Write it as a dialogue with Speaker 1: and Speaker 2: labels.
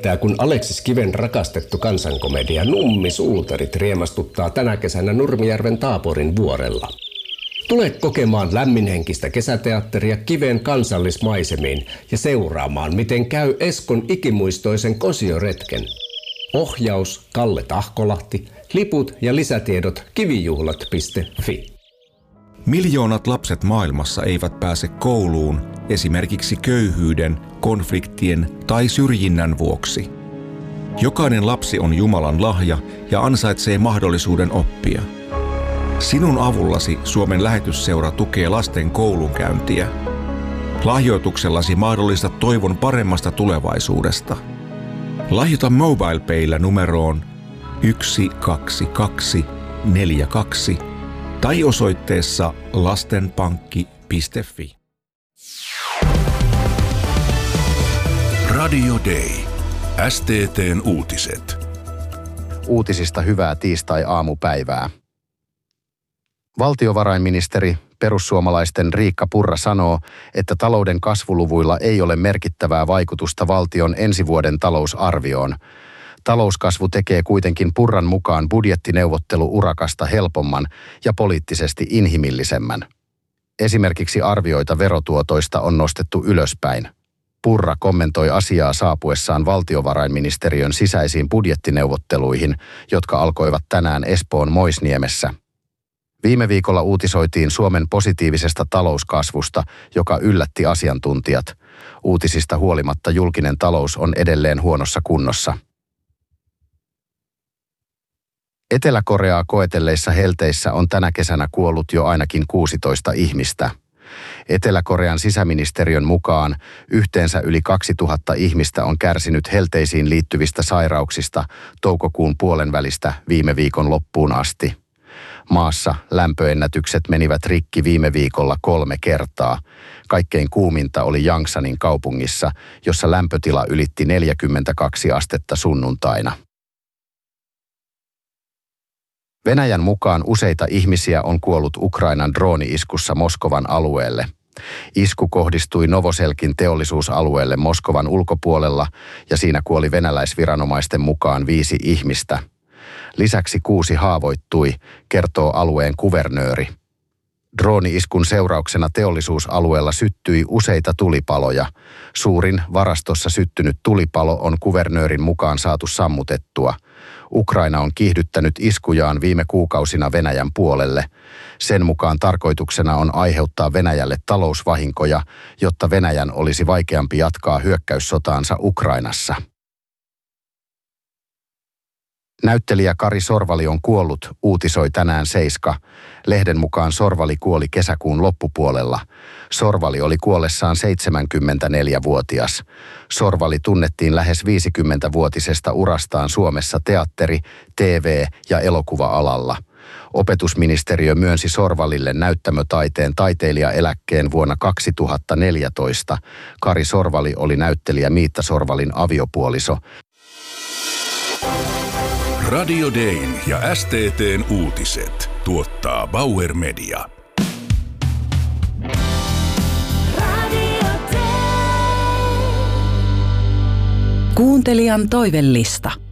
Speaker 1: rientää, kun Aleksis Kiven rakastettu kansankomedia Nummi Suutarit riemastuttaa tänä kesänä Nurmijärven Taaporin vuorella. Tule kokemaan lämminhenkistä kesäteatteria Kiven kansallismaisemiin ja seuraamaan, miten käy Eskon ikimuistoisen kosioretken. Ohjaus Kalle Tahkolahti, liput ja lisätiedot kivijuhlat.fi.
Speaker 2: Miljoonat lapset maailmassa eivät pääse kouluun esimerkiksi köyhyyden, konfliktien tai syrjinnän vuoksi. Jokainen lapsi on Jumalan lahja ja ansaitsee mahdollisuuden oppia. Sinun avullasi Suomen lähetysseura tukee lasten koulunkäyntiä. Lahjoituksellasi mahdollistat toivon paremmasta tulevaisuudesta. Lahjoita MobilePaylla numeroon 12242 tai osoitteessa lastenpankki.fi.
Speaker 3: Radio Day. STT:n uutiset.
Speaker 4: Uutisista hyvää tiistai-aamupäivää. Valtiovarainministeri perussuomalaisten Riikka Purra sanoo, että talouden kasvuluvuilla ei ole merkittävää vaikutusta valtion ensi vuoden talousarvioon. Talouskasvu tekee kuitenkin Purran mukaan budjettineuvottelu-urakasta helpomman ja poliittisesti inhimillisemmän. Esimerkiksi arvioita verotuotoista on nostettu ylöspäin. Purra kommentoi asiaa saapuessaan valtiovarainministeriön sisäisiin budjettineuvotteluihin, jotka alkoivat tänään Espoon Moisniemessä. Viime viikolla uutisoitiin Suomen positiivisesta talouskasvusta, joka yllätti asiantuntijat. Uutisista huolimatta julkinen talous on edelleen huonossa kunnossa. Etelä-Koreaa koetelleissa helteissä on tänä kesänä kuollut jo ainakin 16 ihmistä. Etelä-Korean sisäministeriön mukaan yhteensä yli 2000 ihmistä on kärsinyt helteisiin liittyvistä sairauksista toukokuun puolenvälistä viime viikon loppuun asti. Maassa lämpöennätykset menivät rikki viime viikolla 3 kertaa. Kaikkein kuuminta oli Yangsanin kaupungissa, jossa lämpötila ylitti 42 astetta sunnuntaina. Venäjän mukaan useita ihmisiä on kuollut Ukrainan drooni-iskussa Moskovan alueelle. Isku kohdistui Novoselkin teollisuusalueelle Moskovan ulkopuolella ja siinä kuoli venäläisviranomaisten mukaan 5 ihmistä. Lisäksi 6 haavoittui, kertoo alueen kuvernööri. Drooni-iskun seurauksena teollisuusalueella syttyi useita tulipaloja. Suurin varastossa syttynyt tulipalo on kuvernöörin mukaan saatu sammutettua. Ukraina on kiihdyttänyt iskujaan viime kuukausina Venäjän puolelle. Sen mukaan tarkoituksena on aiheuttaa Venäjälle talousvahinkoja, jotta Venäjän olisi vaikeampi jatkaa hyökkäyssotaansa Ukrainassa. Näyttelijä Kari Sorvali on kuollut, uutisoi tänään Seiska. Lehden mukaan Sorvali kuoli kesäkuun loppupuolella. Sorvali oli kuollessaan 74-vuotias. Sorvali tunnettiin lähes 50-vuotisesta urastaan Suomessa teatteri-, TV- ja elokuva-alalla. Opetusministeriö myönsi Sorvalille näyttämötaiteen taiteilijaeläkkeen vuonna 2014. Kari Sorvali oli näyttelijä Miitta Sorvalin aviopuoliso.
Speaker 3: Radio Dayn ja STT:n uutiset tuottaa Bauer Media.
Speaker 5: Kuuntelijan toivellista.